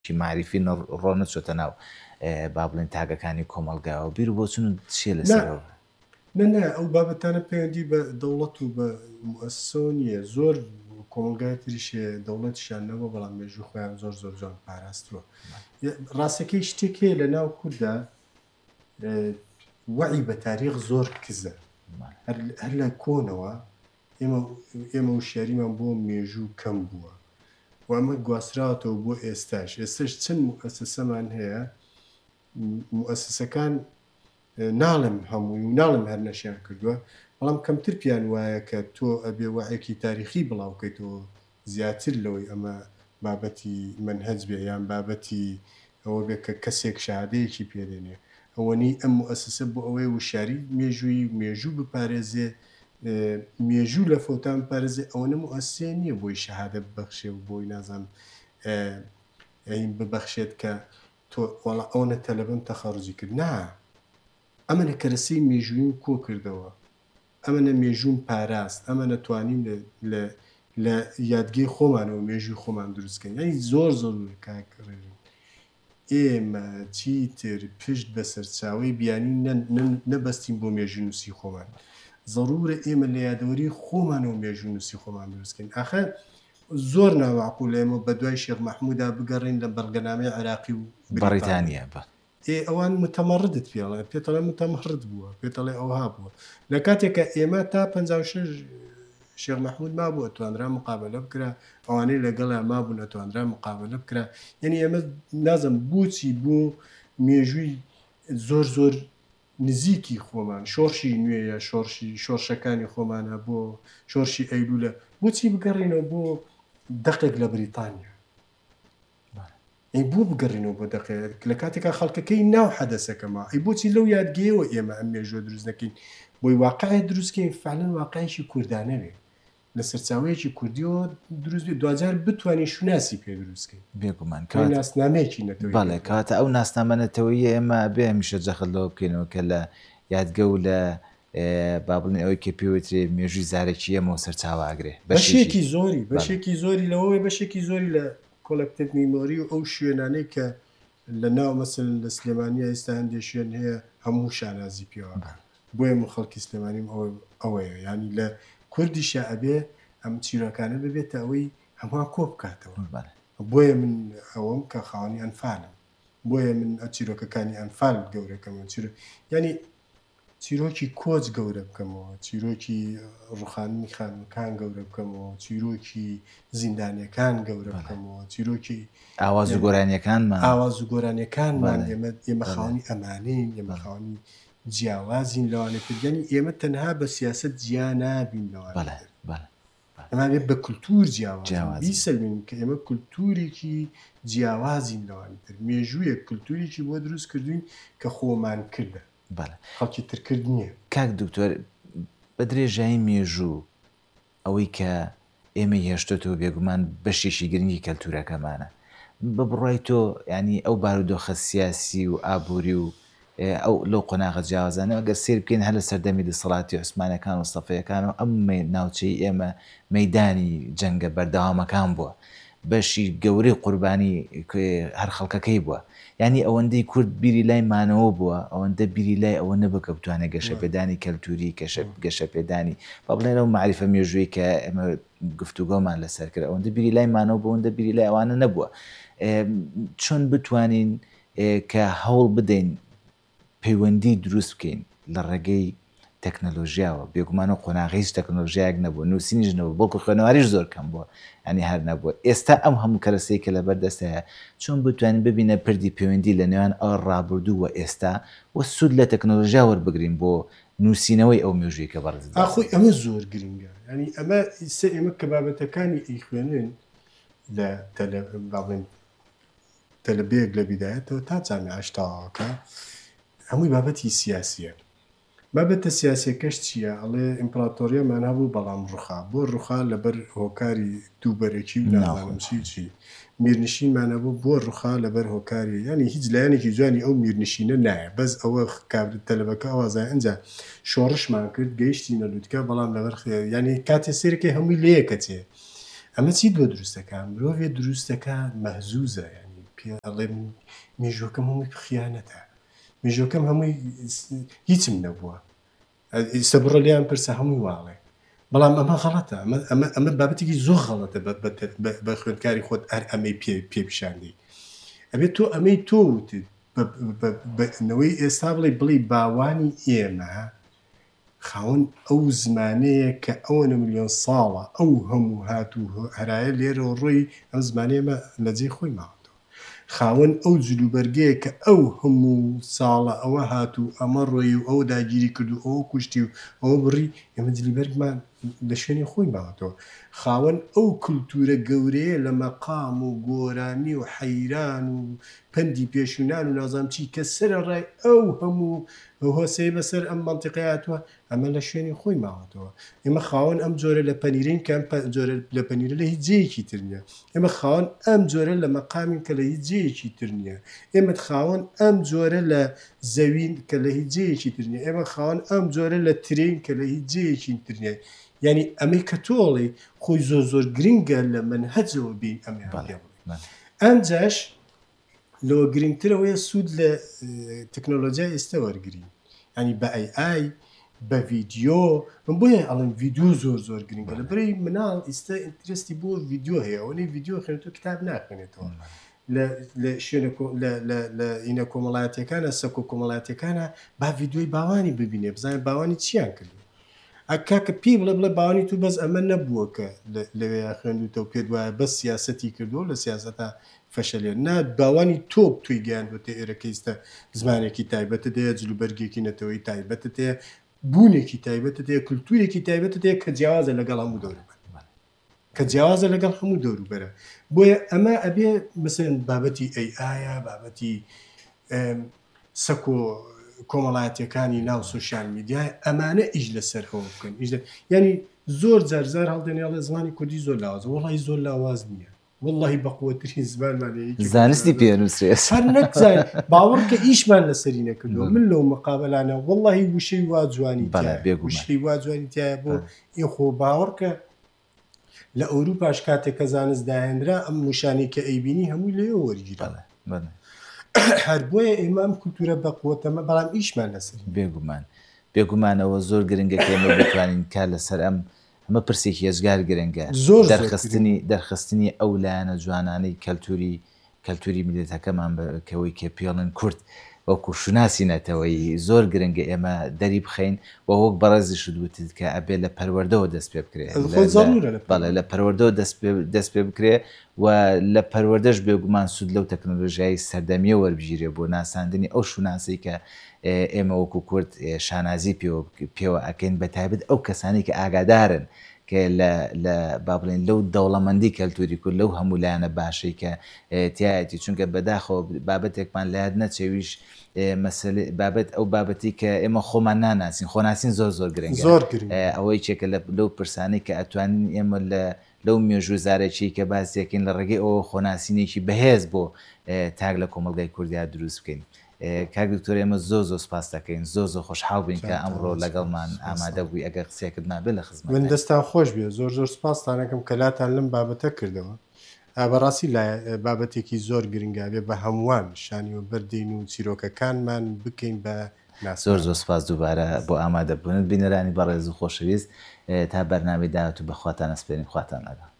معریفی ڕۆ نەچۆتە ناو با بڵێن تاگەکانی کۆمەڵگاوە بیر بۆ چون چیە نا لەسەرەوە نه ئەو بابەتانە پەیوەندی بە دەوڵەت و بە موەسسە نییە. زۆر کۆمەلگای تریشێ دەوڵەتیشان نەبوو بەڵام مێژوو خۆیان زۆر جوان پاراستووە. ڕاستەکەی شتێکەیە لە ناو کووردا وەعی بە تاریخ زۆر کزە. هەر لە کۆنەوە ئێمە وشیاریمان بۆ مێژوو کەم بووە و ئەمە گواستراوەتەوە بۆ ئێستاش چەند موەسسەمان هەیە. موەسسەکان ناڵم هەمووی و ناڵم هەر نەشیان کردووە، بەڵام کەمتر پیان وایە کە تۆ ئەبێ وەعێکی تاریخی بڵاوکەیتەوە زیاتر لەوەی ئەمە بابەتی منهەج بێ یان بابەتی ئەوە بێ کە کەسێک شەهادەیەکی پێدێنێ. ئەوەنی ئەم موەسسە بۆ ئەوەی وشاری مێژوو بپارێزێ، مێژوو لە فۆتان پارێزێ. ئەوەنە موەسسە نییە بۆی شەهادە ببەخشێ و بۆی نازانم ببەخشێت کە تۆ وەڵا ئەوەنە تەلەبەم تەخەڕوجی کرد. نا، ئەمەنە کەرەسەی مێژوویم کۆ کردەوە، ئەمەنە مێژووم پاراست، ئەمە نەتوانین لە یادگەی خۆمانەوە مێژووی خۆمان دروستکەین. یعنی زۆر کاکڕێن ئێمە چیتر پشت بە سەرچاوەی بیانی نەبەستین بۆ مێژوو نووسی خۆمان. ضرورە ئێمە لە یادەوەری خۆمانەوە مێژوو نووسی خۆمان دروستکەین. ئاخە زۆر ناوەعقولە ئێمە بە دوای شێخ مەحموودا بگەڕین لە بەڵگەنامەی عێراقی و بەریتانیا ئەوان متەمەڕدت پێڵێ متەمەڕد بووە، پێتەڵێ ئەوها بووە. لە کاتێکە ئێمە تا 56 شێخ مەحموود مابوو ئەتوانرا مقابلە بکرا، ئەوانەی لەگەڵا مابوون ئەتوانرا مقابلە بکرا. یعنی ئێمە نازم بۆچی بۆ مێژووی زۆر نزیکی خۆمان شۆڕشی نوێیە، شۆڕشەکانی خۆمانە، بۆ شۆڕشی ئەیلولە بۆچی بگەڕینەوە بۆ دەقێک لە بریتانیا؟ بۆ بگەڕینەوە بۆ دەقێک لە کاتێکا خەڵکەکەی ناو حەدەسەکەما. بۆچی لەو یادگەیەوە ئێمە ئەم مێژووە دروست دەکەین بۆی واقعی دروستکەین فعلەن واقعیشی کوردانە بێ، لە سەرچاوەیەکی کوردیەوە دروست بێت، دوجار بتوانین شوناسی پێ دروستکەین بێگومان ناسنامەیەکی نەتەوەی. بەڵێ کاتە ئەو ناسنامەنەتەوەیی ئێمە بێ هەمیشە جەخەلەوە بکەینەوە کە لە یادگە و لە با بڵێن ئەوەی کە پێوترێ مێژووی زارێکی ئەمەوە سەرچاواگرێ بەشێکی زۆری لەوەی بەشێکی زۆری لە کۆلەکتیڤ میمۆری و ئەو شوێنانەی کە لە ناو مەسەن لە سلێمانیە ئێستا هەندێک شوێن هەیە هەموو شانازی پێوە. بۆیە من خەڵکی سلێمانیم ئەوەیە، ینی لە کوردیشە ئەبێ ئەم چیرۆکانە ببێتە ئەوەی هەموو کۆ بکاتەوە. بۆیە من ئەوەم کە خاوەنی ئەنفالم، بۆیە من چیرۆکەکانی ئەنفال گەورەکەمەوە، ینی چیرۆکی کۆچ گەورە بکەمەوە، چیرۆکی ڕوخانی خانەکان گەورە بکەمەوە، چیرۆکی زیندانیەکان گەورە بکەمەوە، چیرۆکی ئاواز و گۆرانیەکانمان. ئێمە خاوەنی ئەمانەین، ئێمە خاوەنی جیاوازین لەوانە کردنی ئێمە تەنها بە سیاست جیا نابین لەوانە ئەمانێ بە کولتور جیاواز بیسەلمین کە ئێمە کولتورێکی جیاوازین لەوانتر. مێژوویە کولتورێکی بۆ دروست کردوین کە خۆمان کردە، خەڵکی ترکرد نییە. کاک دکتۆر بە درێژایی مێژوو ئەوەی کە ئێمە هێشتۆتەوە بێگومان بەشێکی گرنگی کەلتورەکەمانە، بە بڕای تۆ ینی ئەو بارودۆخە سیاسی و ئابووری و ئەو لەو قۆناغە جیاوازانە ئەگەر سیر بکەین هەر لە سەردەمی دەسەڵاتی عوسمانیەکان و سەفەیەکان و ئەم ناوچەی ئێمە مەیدانی جەنگە بەردەوامەکان بووە، بەشی گەورەی قوربانی هەر خەڵکەکەی بووە. ینی ئەوەندەی کورد بیری لای مانەوە بووە، ئەوەندە بیری لای ئەوە نەبوو کە بتوانێت گەشە پێدانی کەلتوری گەشە پێدانی با بڵێن ئەو معریفە مێژووی کە ئێمە گفتوگۆمان لەسەر کرد، ئەوەندە بیری لای مانەوە بوو، ئەوەندە بیری لای ئەوانە نەبووە. چۆن بتوانین کە هەوڵ بدەین پەیوەندی دروست بکەین لە ڕێگەی تەکنەلۆژیاوە؟ بێگومانە قۆناغی هیچ تەکنەلۆژیایەک نەبووە، نووسینیش نەبوو، بەڵکو خوێنەواریش زۆر کەم بووە، ینی هەر نەبووە. ئێستا ئەم هەموو کەرەسەی کە لەبەردەستەیە چۆن بتوانین ببینە پردی پەیوەندی لە نێوان ئەو ڕابردوو و ئێستا و سود لە تەکنەلۆژیا وەربگرین بۆ نووسینەوەی ئەو مێژووی کە بەڕێز ئاخۆی ئەمە زۆر گرنگە. ینی ئەمە ئێمە کە بابەتەکانی ئەیخوێنن لە تەلەبەیەک لە بیدایەتەوە تا جامی عەشتاوەکە هەمووی بابەتی سیاسیە. بابەتە سیاسیەکەش چییە؟ ئەڵێ ئیمپراتۆریەمان هەبوو بەڵام ڕوخا بۆ ڕوخا لەبەر هۆکاری دووبەرێکی و نازانم چی میرنشینمان هەبوو بۆ ڕوخا لەبەر هۆکاری، ینی هیچ لایەنێکی جوانی ئەو میرنشینە نایە، بەس ئەوە تەلەبەکە ئەوازای ئەنجا شۆڕشمان کرد گەیشتینە لووتکە بەڵام لەبەر ینی کاتێ سێرەکەی هەمووی لەیەکە چێ. ئەمە چی بۆ دروستەکە؟ مرۆڤێ دروستەکە مەهزوزە، ینی پێ ئەڵێ مێژوەکەم هەمووی خیانەتە، مێژوەکەم هەمووی هیچم نەبووە، ئێستا بڕۆ لیان پرسە هەمووی واڵێ. بەڵام ئەمە غەڵەتە، ئەمە بابەتێکی زۆر غەڵەتە بە خوێندکاری خۆت هەر ئەمەی پێپیشاندی. ئەبێت تۆ ئەمەی تۆ وتت بەنەوەی ئێستا بڵێ باوانی ئێمە خاوەن ئەو زمانەیە کە ئەوەنە ملیۆن ساڵە ئەو هەموو هاتوو هەرایە لێرە ڕۆی ئەم زمانەیەمە لە جێ خۆی ماوەتەوە. خاوەن ئەو جلوبەرگەیە کە ئەو هەموو ساڵە ئەوە هاتوو ئەمە ڕۆی و ئەو داگیری کرد و ئەوە کوشتی و ئەوە بڕی ئێمە جلیبەرگمان لە شوێنی خۆی ماوەتەوە. خاوەن ئەو کولتورە گەورەیە لە مەقام و گۆرانی و حەیران و پەندی پێشونان و نازام چی کە سەرەڕای ئەو هەموو هۆسەی بەسەر ئەم مەنتیقەی هاتووە ئەمە لە شوێنی خۆی ماوەتەوە. ئێمە خاوەن ئەم جۆرە لە پەنیرین کە جۆرە لە پەنیرە لە هیچ جێیەکی تر نییە. ئێمە خاوەن ئەم جۆرە لە مەقامین کە لە هیچ جێیەکی تر نییە. ئێمە خاوەن ئەم جۆرە لە زەوین کە لە هیچ جێیەکی تر نییە. ئێمە خاوەن ئەم جۆرە لە ترین کە لە هیچ جێیەکی تر نییە. یعنی ئەمەی کە تۆڵی خۆی زۆر گرنگە لە منهەجەوە بین ئەمجاش لەوە گرنگترەوەیە سوود لە تەکنۆلۆژیای ئێستا وەرگرین. ینی بە AI بە ڤیدیۆ من بۆیە ئەڵێم ڤیدیۆ زۆر گرنگە لە بەرەی مناڵ ئێستا ئینترستی بۆ ڤیدیۆ هەیە ئەوەی ڤیدیۆ خوێنێتەوە کتاب ناخوێنێتەوە. لە شوێنە لە ئینە کۆمەڵایەتیەکانە سەکۆ کۆمەڵایەتیەکانە با ڤیدیۆی باوانی ببینێ بزانێت باوانی چیان کردو. ئەکاکە پێی بڵێ باوانی تو بەس ئەمە نەبووە کە لەوێ خوێندوتەوە پێت وایە بەس سیاسەتی کردو لە سیاسەتە فەشەلێن نا باوانی تۆ توی گەیاندوتە ئێرەکەیستە زمانێکی تایبەتە دەیە جلوبەرگێکی نەتەوەی تایبەتە تەیە بوونێکی تایبەتە تەیە کولتورێکی تایبەتە تەیە کە جیاوازە لەگەڵ هەموو دەوروبەر کە جیاوازە لەگەڵ هەموو دەوروبەرە. بۆیە ئەمە ئەبێ مەسەڵەن بابەتی ئەی‌ئایە بابەتی سەکۆ کۆمەڵایەتیەکانی ناو سۆشیال میدیای ئەمانە ئیش لەسەر خۆ بکەن. ینی زۆر جار هەڵدێنێڵێ زمانی کوردی زۆر لاوازە وەڵی زۆر لاواز نییە والله بەقوەترین زمانمانەیە زانستی پێنووسێت هەر نەکزان باوەڕکە ئیشمان لەسەری نەکردو من لەو مقابلانە واللهی وشەی وا جوانی وشەی وا جوانی تایە بۆ ئێ خۆ باوەڕکە لە ئەوروپاش کاتێک کە زانست داهێنرا ئەم موشانی کە ئەیبینی هەمووی لێ وەرگیرا هەر بۆیە ئێمام کولتورە بەقوتەمە بەڵام ئیشمان لەسەری بێگومانەوە زۆر گرنگە کە ئێمە بتوانین کار لەسەر ئەمە پرسێکی هێزگار گرنگە دەرخستنی ئەو لایەنە جوانانەی کەلتوری میلەتەکەمان بکەوەی کە پێڵن کورد وەکو شوناسی نەتەوەی زۆر گرنگە ئێمە دەری بخەین و وەک بەڕێزی شدوتت کە ئەبێ لە پەروەردەوە دەست پێ بکرێت بەڵێ لە پەروەردەوە دەست پێ بکرێ و لە پەروەردەش بێگومان سود لەو تەکنۆلۆژیای سەردەمیە وەربژیرێ بۆ ناساندنی ئەو شوناسی کە ئێمە وەکو کورد شانازی پێوە ئەکەین بەتایبەت ئەو کەسانی کە ئاگادارن کە لە با بڵێن لەو دەوڵەمەندی کەلتوری کورد لەو هەموو لایەنە باشەی کە تایەتی چونکە بەداخەوە بابەتێکمان لایەت نەچێویش بابەت ئەو بابەتی کە ئێمە خۆمان ناناسین خۆناسین زۆر گرنگە ئەوەی چێکە لەو پرسانەی کە ئەتوانین ئێمە لەو مێژوو زارێکی کە باسیەکەین لە ڕێگەی ئەوە خۆناسینێکی بەهێز بۆ تاک لە کۆمەلگای کوردیا دروست بکەین. کاک دکتۆر ئێمە زۆر سوپاس دەکەین زۆر خۆشحاڵ بین کە ئەمڕۆ لەگەڵمان ئامادە بووی ئەگەر قسێکت نابێت لە خزمەت من دەستان خۆش بێ زۆر سپاستانەکەم کە لاتان لەم بابەتە کردەوە بەڕاستی بابەتێکی زۆر گرنگا بێ بە هەمووان شانی و بەردەین و چیرۆکەکانمان بکەین بە زۆر سپاس دووبارە بۆ ئامادەبوونت بینەرانی بەڕێز و خۆشەویست تا بەرنامەی داهاتوو بەخواتان ئەسپێرین خواتان لەگەڵ